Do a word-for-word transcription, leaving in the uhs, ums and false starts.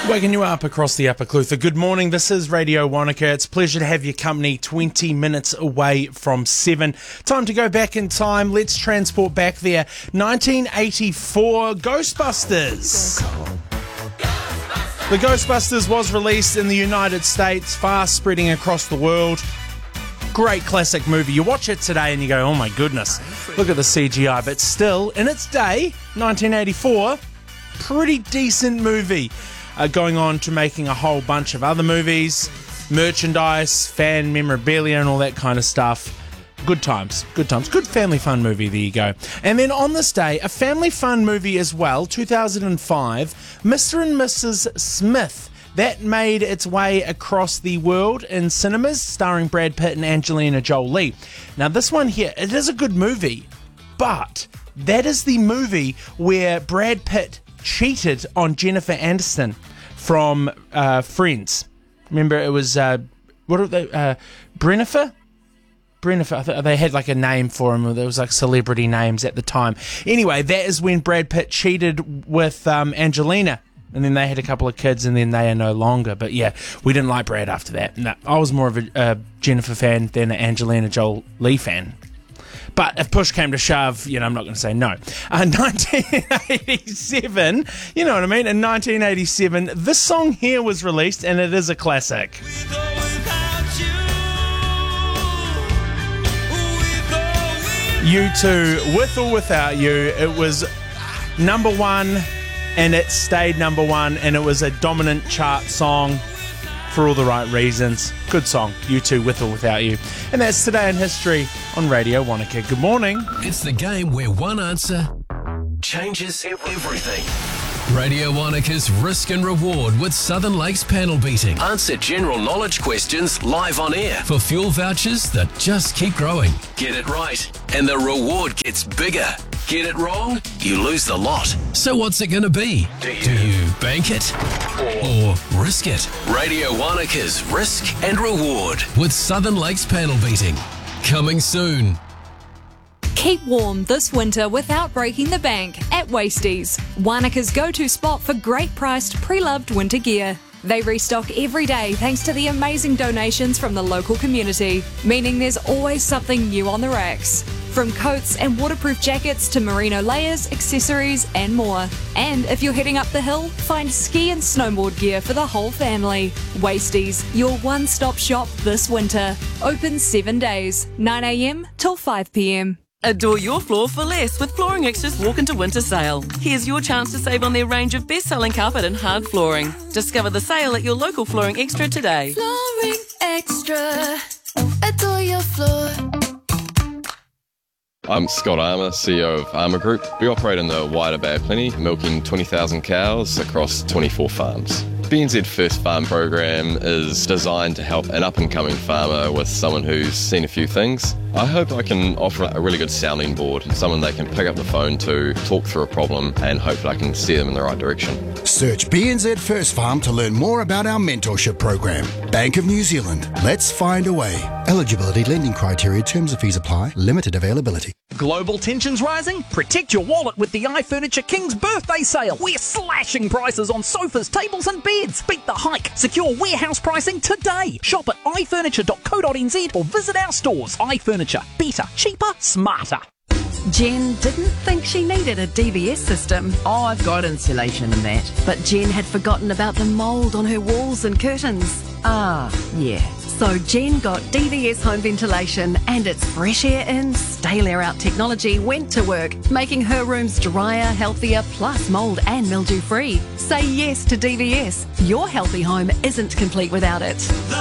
Waking you up across the Upper Clutha. Good morning, this is Radio Wanaka. It's a pleasure to have your company twenty minutes away from seven. Time to go back in time. Let's transport back there. nineteen eighty-four, Ghostbusters. The Ghostbusters was released in the United States, fast spreading across the world. Great classic movie. You watch it today and you go, oh my goodness, look at the C G I. But still, in its day, nineteen eighty-four, pretty decent movie. Uh, going on to making a whole bunch of other movies, merchandise, fan memorabilia and all that kind of stuff. Good times, good times. Good family fun movie, there you go. And then on this day, a family fun movie as well, two thousand five, Mister and Missus Smith. That made its way across the world in cinemas, starring Brad Pitt and Angelina Jolie. Now this one here, it is a good movie, but that is the movie where Brad Pitt cheated on Jennifer Aniston from uh, Friends. Remember, it was uh, what are they? Uh, Brennifer. Brennifer. I th- they had like a name for him. There was like celebrity names at the time. Anyway, that is when Brad Pitt cheated with um, Angelina, and then they had a couple of kids, and then they are no longer. But yeah, we didn't like Brad after that. No, I was more of a uh, Jennifer fan than an Angelina Jolie fan. But if push came to shove, you know, I'm not going to say no. Uh, nineteen eighty-seven, you know what I mean? In nineteen eighty-seven, this song here was released, and it is a classic. U two, With or Without You. It was number one, and it stayed number one, and it was a dominant chart song for all the right reasons. Good song, U two, With or Without You. And that's Today in History on Radio Wanaka. Good morning. It's the game where one answer changes everything. Radio Wanaka's Risk and Reward with Southern Lakes panel beating. Answer general knowledge questions live on air for fuel vouchers that just keep growing. Get it right, and the reward gets bigger. Get it wrong, you lose the lot. So what's it going to be? Do you, Do you bank it or, or risk it? Radio Wanaka's Risk and Reward with Southern Lakes panel beating. Coming soon. Keep warm this winter without breaking the bank at Wasties, Wanaka's go-to spot for great priced pre-loved winter gear. They restock every day thanks to the amazing donations from the local community, meaning there's always something new on the racks. From coats and waterproof jackets to merino layers, accessories and more. And if you're heading up the hill, find ski and snowboard gear for the whole family. Wasties, your one-stop shop this winter. Open seven days, nine a.m. till five p.m. Adore your floor for less with Flooring Extra's Walk Into Winter Sale. Here's your chance to save on their range of best-selling carpet and hard flooring. Discover the sale at your local Flooring Extra today. Flooring Extra. Adore your floor. I'm Scott Armour, C E O of Armour Group. We operate in the wider Bay of Plenty, milking twenty thousand cows across twenty-four farms. B N Z First Farm program is designed to help an up-and-coming farmer with someone who's seen a few things. I hope I can offer a really good sounding board, someone they can pick up the phone to, talk through a problem, and hopefully I can steer them in the right direction. Search B N Z First Farm to learn more about our mentorship program. Bank of New Zealand. Let's find a way. Eligibility, lending criteria, terms of fees apply, limited availability. Global tensions rising? Protect your wallet with the iFurniture King's birthday sale. We're slashing prices on sofas, tables and beds. Beat the hike. Secure warehouse pricing today. Shop at i furniture dot co dot n z or visit our stores. iFurniture. Better, cheaper, smarter. Jen didn't think she needed a D V S system. Oh, I've got insulation and that. But Jen had forgotten about the mould on her walls and curtains. Ah, yeah. So Jen got D V S home ventilation, and its fresh air in, stale air out technology went to work, making her rooms drier, healthier, plus mould and mildew free. Say yes to D V S. Your healthy home isn't complete without it.